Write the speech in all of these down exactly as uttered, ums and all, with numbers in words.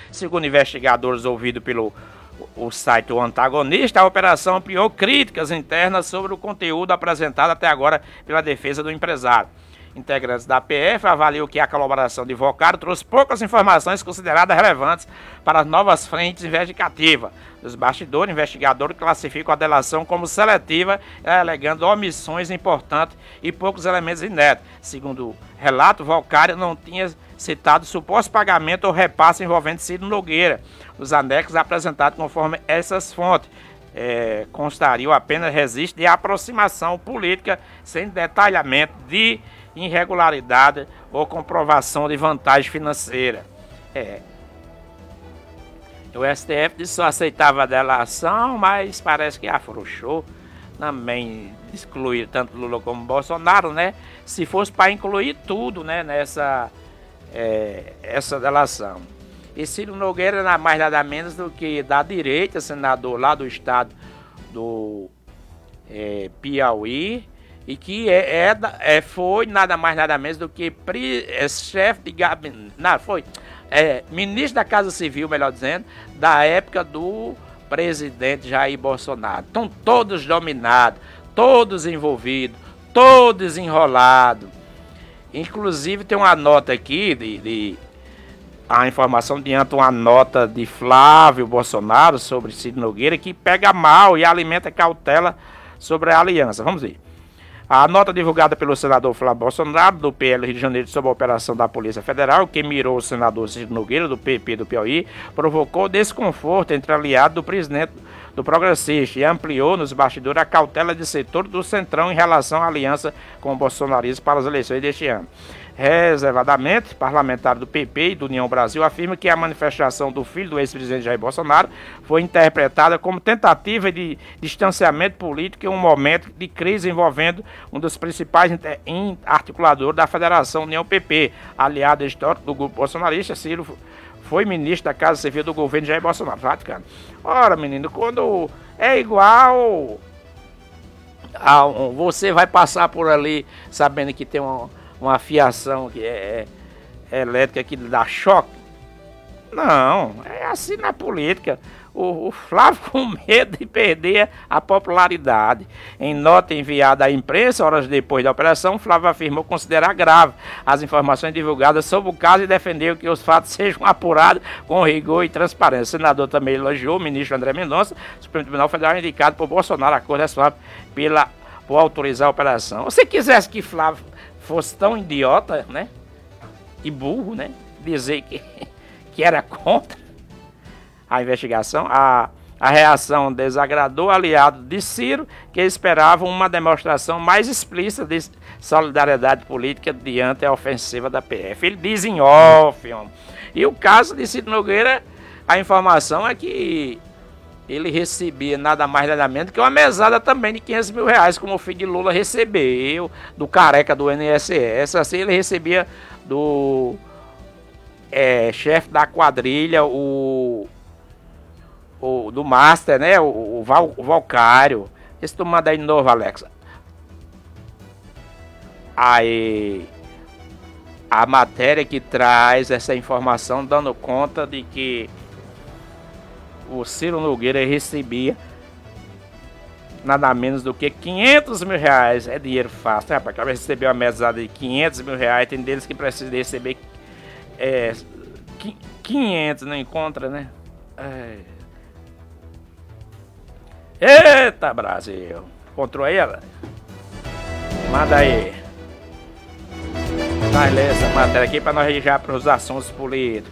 Segundo investigadores ouvidos pelo o site O Antagonista, a operação ampliou críticas internas sobre o conteúdo apresentado até agora pela defesa do empresário. Integrantes da P F avaliam que a colaboração de Vocário trouxe poucas informações consideradas relevantes para as novas frentes investigativas. Dos bastidores, o investigador classifica a delação como seletiva, alegando omissões importantes e poucos elementos inéditos. Segundo o relato, Vocário não tinha citado suposto pagamento ou repasse envolvendo Ciro Nogueira. Os anexos apresentados conforme essas fontes é, constariam apenas registro de aproximação política sem detalhamento de irregularidade ou comprovação de vantagem financeira. É. O S T F disse que só aceitava a delação, mas parece que afrouxou. Também excluir tanto Lula como Bolsonaro, né? Se fosse para incluir tudo, né? Nessa é, essa delação. E Ciro Nogueira nada mais nada menos do que da direita, senador lá do estado do é, Piauí, e que é, é, é, foi nada mais nada menos do que é, chefe de gabinete, não, foi é, ministro da Casa Civil, melhor dizendo, da época do presidente Jair Bolsonaro. Estão todos dominados, todos envolvidos, todos enrolados. Inclusive tem uma nota aqui, de, de a informação diante uma nota de Flávio Bolsonaro sobre Ciro Nogueira, que pega mal e alimenta cautela sobre a aliança. Vamos ver. A nota divulgada pelo senador Flávio Bolsonaro, do P L Rio de Janeiro, sobre a operação da Polícia Federal, que mirou o senador Ciro Nogueira, do P P do Piauí, provocou desconforto entre aliados do presidente do Progressista e ampliou nos bastidores a cautela de setor do Centrão em relação à aliança com o bolsonarismo para as eleições deste ano. Reservadamente, parlamentar do P P e do União Brasil afirma que a manifestação do filho do ex-presidente Jair Bolsonaro foi interpretada como tentativa de distanciamento político em um momento de crise envolvendo um dos principais articuladores da Federação União P P, aliado histórico do grupo bolsonarista. Ciro foi ministro da Casa Civil do governo Jair Bolsonaro. Vaticano. Ora, menino, quando é igual a um, você vai passar por ali sabendo que tem uma uma fiação que é, é elétrica que dá choque. Não, é assim na política. O, o Flávio com medo de perder a popularidade. Em nota enviada à imprensa, horas depois da operação, Flávio afirmou considerar grave as informações divulgadas sobre o caso e defendeu que os fatos sejam apurados com rigor e transparência. O senador também elogiou o ministro André Mendonça, Supremo Tribunal Federal, indicado por Bolsonaro, a cor responsável pela, por autorizar a operação. Se quisesse que Flávio fosse tão idiota, né, e burro, né, dizer que, que era contra a investigação, a, a reação desagradou aliado de Ciro, que esperavam uma demonstração mais explícita de solidariedade política diante a ofensiva da P F. Ele diz em off, homem. E o caso de Ciro Nogueira, a informação é que ele recebia nada mais nada menos que uma mesada também de quinhentos mil reais, como o filho de Lula recebeu, do careca do I N S S. Assim ele recebia do é, chefe da quadrilha, o, o do Master, né? O, o, Val, o Vocário. Esse tu manda aí de novo, Alexa. Aí a matéria que traz essa informação dando conta de que o Ciro Nogueira recebia nada menos do que quinhentos mil reais. É dinheiro fácil, né, rapaz? Acaba de receber uma mesada de quinhentos mil reais. Tem deles que precisam receber é, quinhentos, não encontra, né? É. Eita, Brasil! Encontrou aí, ela? Manda aí. Nós lê essa matéria aqui para nós ir já para os assuntos políticos.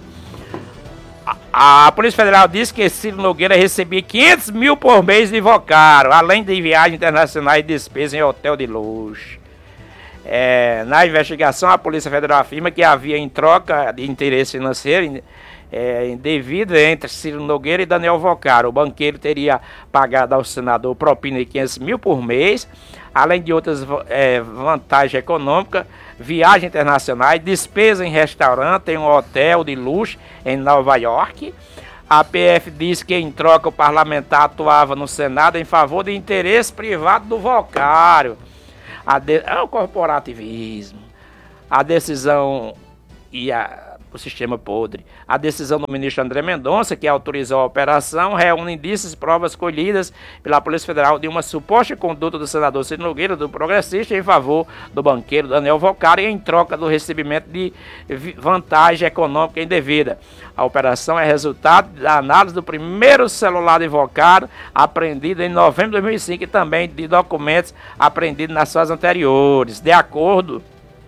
A Polícia Federal disse que Ciro Nogueira recebia quinhentos mil por mês de Vocário, além de viagens internacionais e despesas em hotel de luxo. É, na investigação, a Polícia Federal afirma que havia em troca de interesse financeiro é, indevido entre Ciro Nogueira e Daniel Vocário. O banqueiro teria pagado ao senador propina de quinhentos mil por mês, além de outras é, vantagens econômicas, viagens internacionais, despesa em restaurante em um hotel de luxo em Nova York. A P F diz que em troca o parlamentar atuava no Senado em favor de interesse privado do Vocário. A de... É o corporativismo. A decisão ia o sistema podre. A decisão do ministro André Mendonça, que autorizou a operação, reúne indícios e provas colhidas pela Polícia Federal de uma suposta conduta do senador Ciro Nogueira, do progressista, em favor do banqueiro Daniel Vocari, em troca do recebimento de vantagem econômica indevida. A operação é resultado da análise do primeiro celular de Vocari, apreendido em novembro de dois mil e cinco, e também de documentos apreendidos nas suas anteriores. De acordo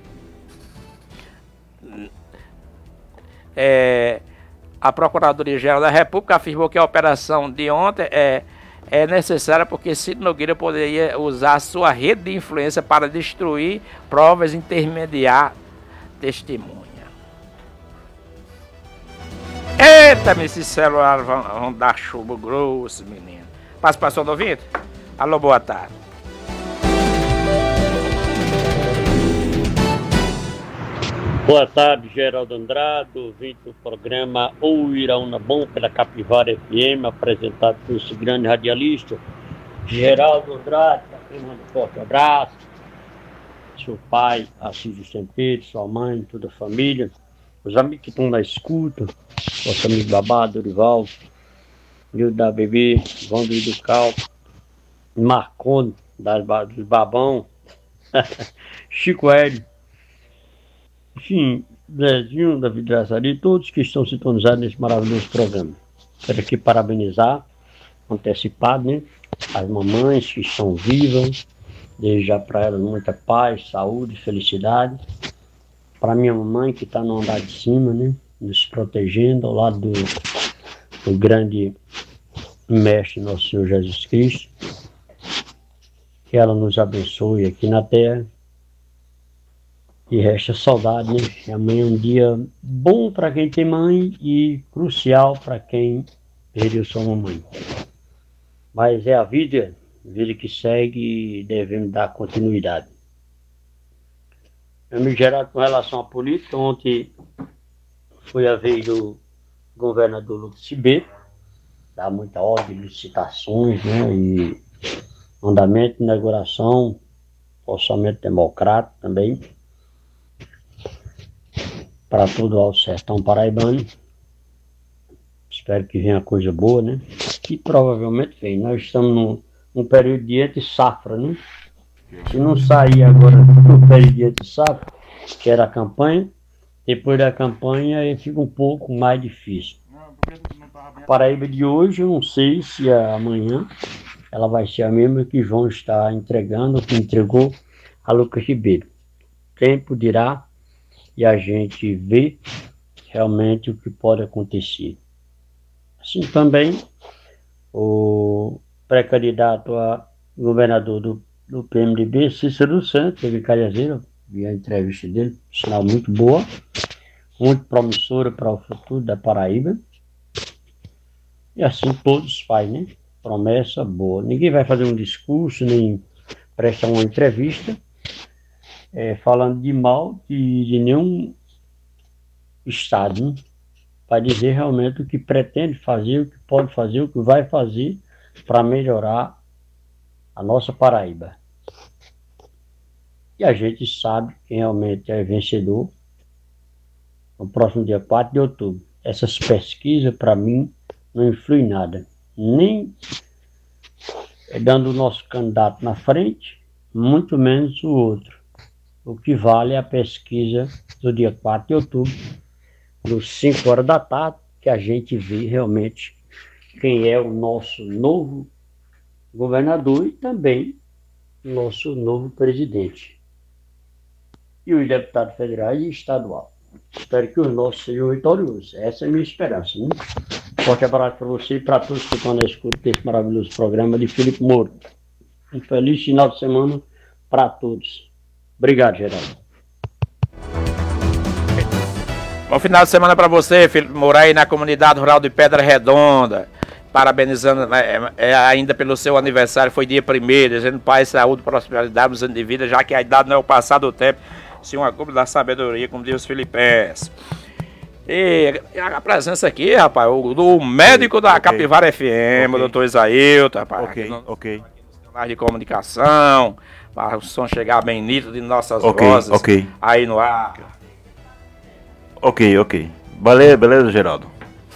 É, a Procuradoria-Geral da República afirmou que a operação de ontem é, é necessária porque Ciro Nogueira poderia usar sua rede de influência para destruir provas e intermediar testemunha. Eita, esses celulares vão, vão dar chumbo grosso, menino. Participação do ouvinte? Alô, boa tarde. Boa tarde, Geraldo Andrade, ouvinte do programa Ou Iraúna Bom pela Capivara F M, apresentado por esse grande radialista, Geraldo Andrade, um forte abraço, seu pai, Assis Centeiro, sua mãe, toda a família, os amigos que estão na escuta, nosso amigo Babá, Dorival, Nildo da Bebê, Wander do Cal, Marconi, das, dos Babão, Chico Hélio, enfim, Zezinho da Vidraçaria e todos que estão sintonizados nesse maravilhoso programa. Quero aqui parabenizar, antecipado, né, as mamães que estão vivas, desejar para elas muita paz, saúde, felicidade. Para minha mamãe que está no andar de cima, né, nos protegendo ao lado do, do grande mestre nosso Senhor Jesus Cristo. Que ela nos abençoe aqui na terra. E resta saudade, né? Amanhã é um dia bom para quem tem mãe e crucial para quem perdeu sua mamãe. Mas é a vida, a vida que segue e devemos dar continuidade. Meu amigo Geraldo, com relação à política, ontem foi a vez do governador Lucas Ribeiro, dá muita ordem de licitações, né? E andamento de inauguração, orçamento democrático também, para todo o sertão paraibano. Espero que venha coisa boa, né? Que provavelmente vem. Nós estamos num, num período de entre safra, né? Se não sair agora no período de entre safra, que era a campanha, depois da campanha aí fica um pouco mais difícil. A Paraíba de hoje, eu não sei se amanhã ela vai ser a mesma que João está entregando, que entregou a Lucas Ribeiro. O tempo dirá e a gente vê realmente o que pode acontecer. Assim também, o pré-candidato a governador do, do P M D B, Cícero Santos, teve em Caiazeiro, vi a entrevista dele, sinal muito boa, muito promissora para o futuro da Paraíba. E assim todos fazem, né? Promessa boa. Ninguém vai fazer um discurso, nem prestar uma entrevista, É, falando de mal de, de nenhum estado, né? Para dizer realmente o que pretende fazer, o que pode fazer, o que vai fazer para melhorar a nossa Paraíba. E a gente sabe quem realmente é vencedor no próximo dia quatro de outubro. Essas pesquisas, para mim, não influem em nada. Nem dando o nosso candidato na frente, muito menos o outro. O que vale é a pesquisa do dia quatro de outubro, às cinco horas da tarde, que a gente vê realmente quem é o nosso novo governador e também nosso novo presidente. E os deputados federais e estadual. Espero que os nossos sejam vitoriosos. Essa é a minha esperança, né? Forte abraço para você e para todos que estão na escuta desse maravilhoso programa de Felipe Moura. Um feliz final de semana para todos. Obrigado, Geraldo. Bom final de semana para você, Felipe Moura, aí na comunidade rural de Pedra Redonda. Parabenizando é, é, ainda pelo seu aniversário, foi dia primeiro, desejando paz, saúde, prosperidade nos anos de vida, já que a idade não é o passar do tempo, sim uma cúpula da sabedoria, como diz os filipenses. E a presença aqui, rapaz, o, do médico da okay. Capivara F M, okay. O doutor Isailton, rapaz. Ok, no, ok. De comunicação, para o som chegar bem nítido de nossas okay, vozes okay. aí no ar. Ok, ok. Valeu, beleza, Geraldo?